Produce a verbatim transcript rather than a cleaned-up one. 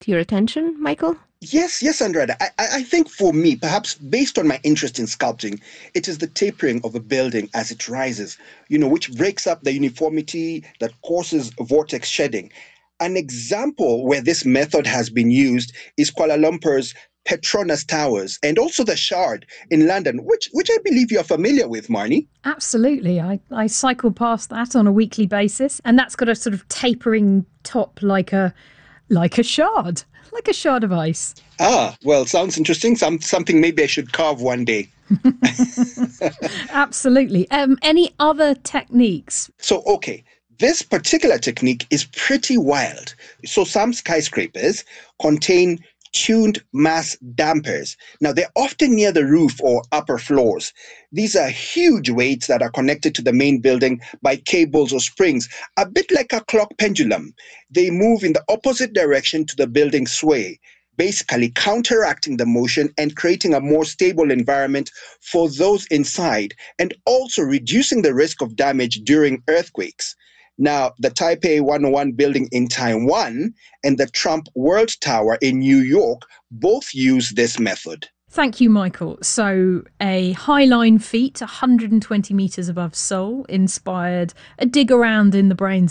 to your attention, Michael? Yes, yes, Andrada. I, I I think for me, perhaps based on my interest in sculpting, it is the tapering of a building as it rises, you know, which breaks up the uniformity that causes vortex shedding. An example where this method has been used is Kuala Lumpur's Petronas Towers and also the Shard in London, which which I believe you're familiar with, Marnie. Absolutely. I, I cycle past that on a weekly basis, and that's got a sort of tapering top like a like a shard, like a shard of ice. Ah, well, sounds interesting. Some something maybe I should carve one day. Absolutely. Um, any other techniques? So, okay, this particular technique is pretty wild. So, some skyscrapers contain tuned mass dampers. Now, they're often near the roof or upper floors. These are huge weights that are connected to the main building by cables or springs, a bit like a clock pendulum. They move in the opposite direction to the building's sway, basically counteracting the motion and creating a more stable environment for those inside, and also reducing the risk of damage during earthquakes. Now, the Taipei one oh one building in Taiwan and the Trump World Tower in New York both use this method. Thank you, Michael. So, a highline feat, one hundred twenty metres above Seoul, inspired a dig around in the brains